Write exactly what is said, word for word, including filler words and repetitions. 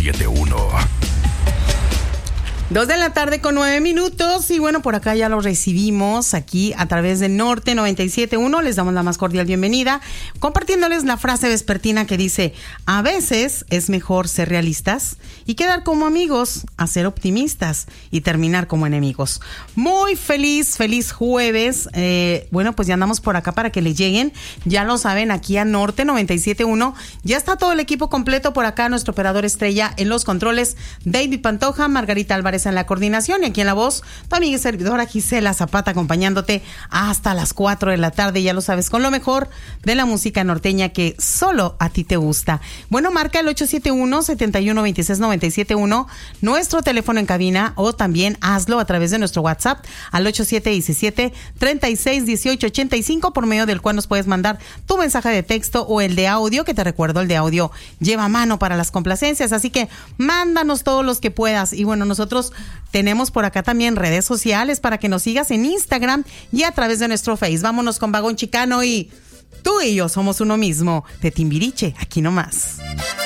siete uno. Dos de la tarde con nueve minutos y bueno, por acá ya lo recibimos aquí a través de Norte noventa y siete punto uno. Les damos la más cordial bienvenida, compartiéndoles la frase vespertina que dice: a veces es mejor ser realistas y quedar como amigos a ser optimistas y terminar como enemigos. Muy feliz, feliz jueves. Eh, bueno, pues ya andamos por acá para que le lleguen. Ya lo saben, aquí a Norte noventa y siete punto uno. Ya está todo el equipo completo por acá. Nuestro operador estrella en los controles, David Pantoja, Margarita Álvarez en la coordinación, y aquí en la voz, tu amiga y servidora Gisela Zapata, acompañándote hasta las cuatro de la tarde, ya lo sabes, con lo mejor de la música norteña que solo a ti te gusta. Bueno, marca el ocho siete uno, siete uno dos seis, nueve siete uno, nuestro teléfono en cabina, o también hazlo a través de nuestro WhatsApp al ocho siete uno siete, tres seis uno ocho ocho cinco, por medio del cual nos puedes mandar tu mensaje de texto o el de audio, que te recuerdo, el de audio lleva mano para las complacencias, así que mándanos todos los que puedas. Y bueno, nosotros tenemos por acá también redes sociales para que nos sigas en Instagram y a través de nuestro Face. Vámonos con Vagón Chicano y Tú y Yo Somos Uno Mismo, de Timbiriche, aquí nomás.